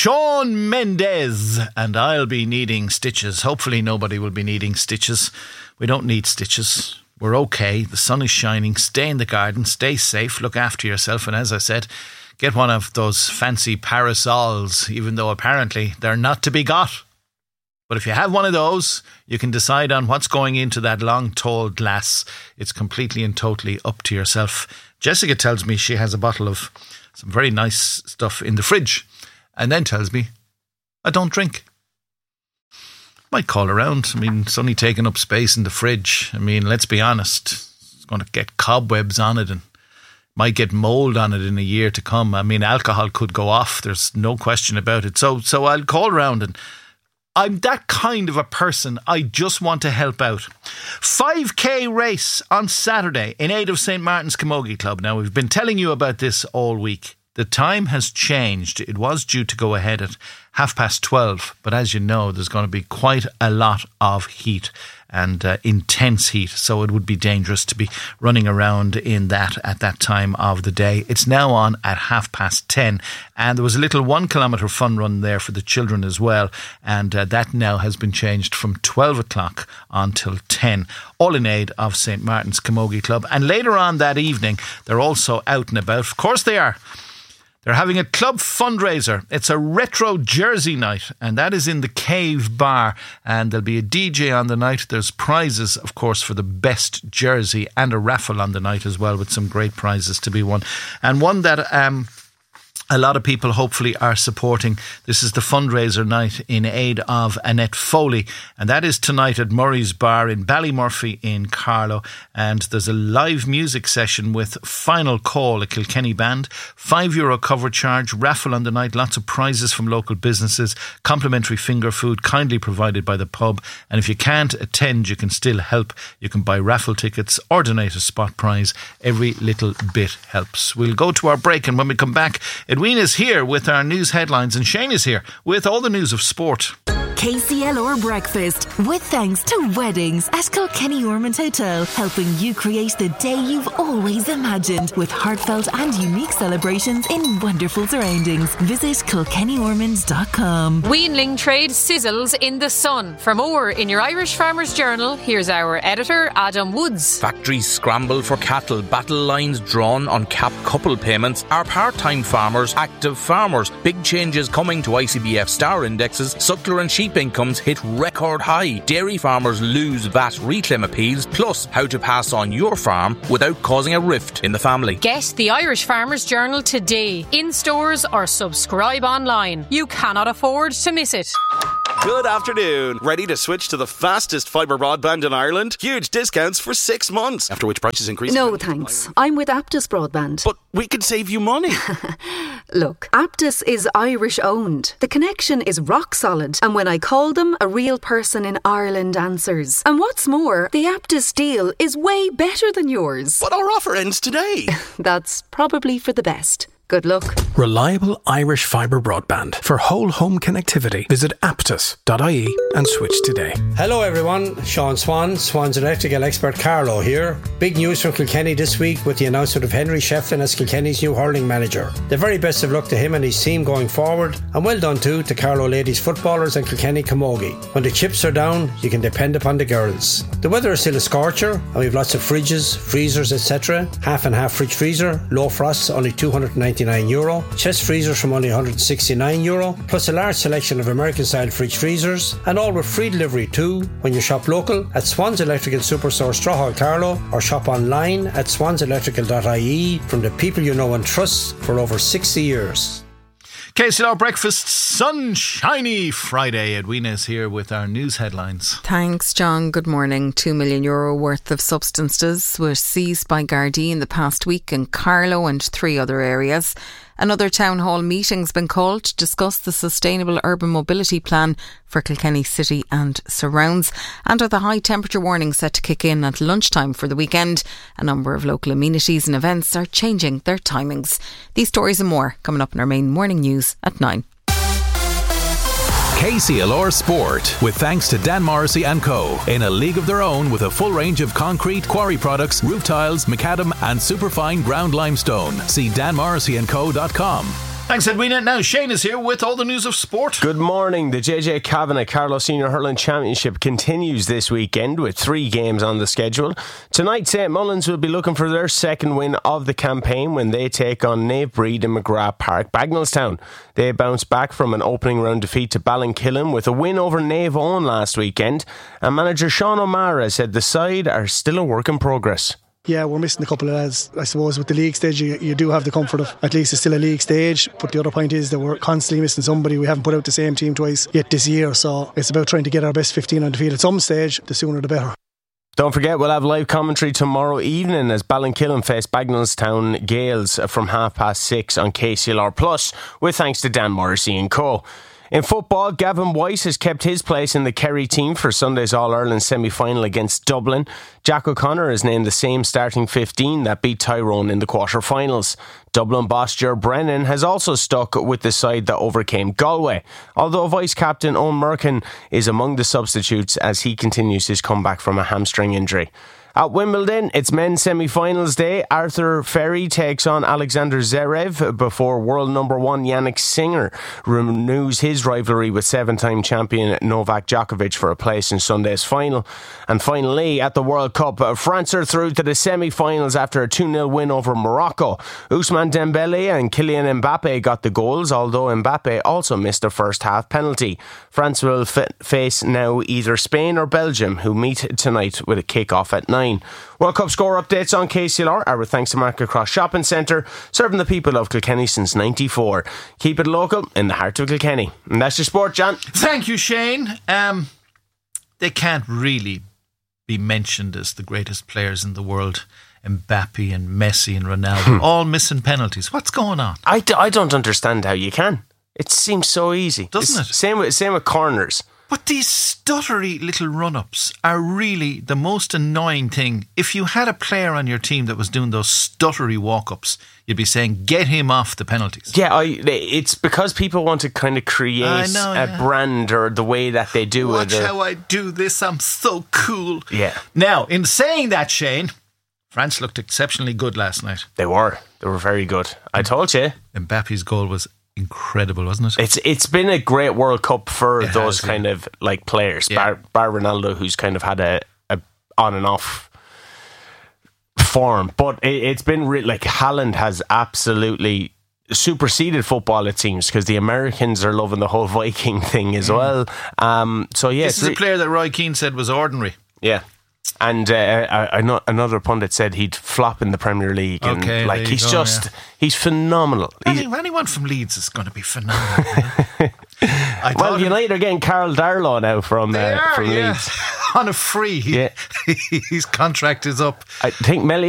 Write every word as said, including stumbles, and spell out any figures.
Shawn Mendes, and I'll be needing stitches. Hopefully nobody will be needing stitches. We don't need stitches. We're okay. The sun is shining. Stay in the garden. Stay safe. Look after yourself. And as I said, get one of those fancy parasols, even though apparently they're not to be got. But if you have one of those, you can decide on what's going into that long, tall glass. It's completely and totally up to yourself. Jessica tells me she has a bottle of some very nice stuff in the fridge, and then tells me I don't drink. Might call around. I mean, it's only taking up space in the fridge. I mean, let's be honest. It's going to get cobwebs on it and might get mould on it in a year to come. I mean, alcohol could go off. There's no question about it. So, so I'll call around, and I'm that kind of a person. I just want to help out. five K race on Saturday in aid of Saint Martin's Camogie Club. Now, we've been telling you about this all week. The time has changed. It was due to go ahead at half past twelve. But as you know, there's going to be quite a lot of heat and uh, intense heat. So it would be dangerous to be running around in that at that time of the day. It's now on at half past ten. And there was a little one kilometre fun run there for the children as well. And uh, that now has been changed from twelve o'clock until ten. All in aid of Saint Martin's Camogie Club. And later on that evening, they're also out and about. Of course they are. They're having a club fundraiser. It's a retro jersey night, and that is in the Cave Bar. And there'll be a D J on the night. There's prizes, of course, for the best jersey, and a raffle on the night as well, with some great prizes to be won. And one that um, a lot of people hopefully are supporting. This is the fundraiser night in aid of Annette Foley, and that is tonight at Murray's Bar in Ballymurphy in Carlow. And there's a live music session with Final Call, a Kilkenny band, five euro cover charge, raffle on the night, lots of prizes from local businesses, complimentary finger food kindly provided by the pub. And if you can't attend, you can still help. You can buy raffle tickets or donate a spot prize. Every little bit helps. We'll go to our break, and when we come back, Edwina is here with our news headlines, and Shane is here with all the news of sport. K C L R Breakfast, with thanks to Weddings at Kilkenny Ormond Hotel, helping you create the day you've always imagined, with heartfelt and unique celebrations in wonderful surroundings. Visit kilkenny ormonds dot com. Weanling trade sizzles in the sun. For more in your Irish Farmers Journal, here's our editor, Adam Woods. Factories scramble for cattle, battle lines drawn on cap couple payments. Are part-time farmers active farmers? Big changes coming to I C B F star indexes. Suckler and sheep incomes hit record high. Dairy farmers lose V A T reclaim appeals. Plus, how to pass on your farm without causing a rift in the family. Get the Irish Farmers Journal today, in stores or subscribe online. You cannot afford to miss it. Good afternoon. Ready to switch to the fastest fibre broadband in Ireland? Huge discounts for six months, after which prices increase. No thanks. I'm with Aptus Broadband. But we could save you money. Look, Aptus is Irish owned. The connection is rock solid, and when I call them, a real person in Ireland answers. And what's more, the Aptus deal is way better than yours. But our offer ends today. That's probably for the best. Good luck. Reliable Irish fibre broadband. For whole home connectivity, visit aptus dot I E and switch today. Hello everyone, Sean Swan, Swan's electrical expert Carlo here. Big news from Kilkenny this week with the announcement of Henry Shefflin as Kilkenny's new hurling manager. The very best of luck to him and his team going forward, and well done too to Carlow ladies footballers and Kilkenny Camogie. When the chips are down, you can depend upon the girls. The weather is still a scorcher, and we've lots of fridges, freezers, et cetera. Half and half fridge freezer, low frosts only two hundred ninety-nine euro, chest freezers from only one hundred sixty-nine euro, plus a large selection of American style fridge freezers, and all with free delivery too when you shop local at Swans Electrical Superstore Strawhall Carlow, or shop online at swans electrical dot I E from the people you know and trust for over sixty years. K C L R Breakfast, sunshiny Friday. Edwina is here with our news headlines. Thanks, John. Good morning. Two million euro worth of substances were seized by Gardaí in the past week in Carlow and three other areas. Another town hall meeting's been called to discuss the sustainable urban mobility plan for Kilkenny City and surrounds. And with a high temperature warning set to kick in at lunchtime for the weekend, a number of local amenities and events are changing their timings. These stories and more coming up in our main morning news at nine. K C L R Sport, with thanks to Dan Morrissey and Co. In a league of their own with a full range of concrete, quarry products, roof tiles, macadam and superfine ground limestone. See dan morrissey and co dot com. Thanks, Edwina. Now Shane is here with all the news of sport. Good morning. The J J Kavanagh Carlow Senior Hurling Championship continues this weekend with three games on the schedule. Tonight, Saint Mullins will be looking for their second win of the campaign when they take on Nave Breed in McGrath Park, Bagnallstown. They bounced back from an opening round defeat to Ballinkillen with a win over Nave Owen last weekend, and manager Sean O'Mara said the side are still a work in progress. Yeah, we're missing a couple of lads. I suppose with the league stage you, you do have the comfort of at least it's still a league stage, but the other point is that we're constantly missing somebody. We haven't put out the same team twice yet this year, so it's about trying to get our best fifteen on the field at some stage. The sooner the better. Don't forget, we'll have live commentary tomorrow evening as Ballinkillen face Bagnallstown Gales from half past six on K C L R Plus, with thanks to Dan Morrissey and Co. In football, Gavin Weiss has kept his place in the Kerry team for Sunday's All-Ireland semi-final against Dublin. Jack O'Connor is named the same starting fifteen that beat Tyrone in the quarter-finals. Dublin boss Ger Brennan has also stuck with the side that overcame Galway, although vice-captain Owen Merkin is among the substitutes as he continues his comeback from a hamstring injury. At Wimbledon, it's men's semi-finals day. Arthur Ferry takes on Alexander Zverev before world number one Yannick Sinner renews his rivalry with seven-time champion Novak Djokovic for a place in Sunday's final. And finally, at the World Cup, France are through to the semi-finals after a two nil win over Morocco. Ousmane Dembele and Kylian Mbappe got the goals, although Mbappe also missed a first-half penalty. France will f- face now either Spain or Belgium, who meet tonight with a kick-off at nine. World Cup score updates on K C L R are with thanks to Market Cross Shopping Centre, serving the people of Kilkenny since ninety-four. Keep it local in the heart of Kilkenny. And that's your sport, John. Thank you, Shane. Um, they can't really be mentioned as the greatest players in the world. Mbappe and Messi and Ronaldo, all missing penalties. What's going on? I, d- I don't understand how you can. It seems so easy. Doesn't it's it? Same with, same with corners. But these stuttery little run-ups are really the most annoying thing. If you had a player on your team that was doing those stuttery walk-ups, you'd be saying, get him off the penalties. Yeah, I, it's because people want to kind of create know, a yeah. brand or the way that they do Watch it. Watch how I do this, I'm so cool. Yeah. Now, in saying that, Shane, France looked exceptionally good last night. They were. They were very good. I told you. Mbappe's goal was incredible, wasn't it? It's it's been a great World Cup for it those has, kind yeah. of like players. Yeah. Bar, bar Ronaldo, who's kind of had a, a on and off form, but it, it's been re- like Haaland has absolutely superseded football, it seems, because the Americans are loving the whole Viking thing as mm. well. Um, so yeah, this is re- a player that Roy Keane said was ordinary. Yeah. And uh, I, I know another pundit said he'd flop in the Premier League. And okay, like he's go, just yeah. he's phenomenal. Any, he's, anyone from Leeds is going to be phenomenal. I well, United are getting Carl Darlow now from uh, are, from yeah. Leeds on a free. Yeah. His contract is up. I think Melly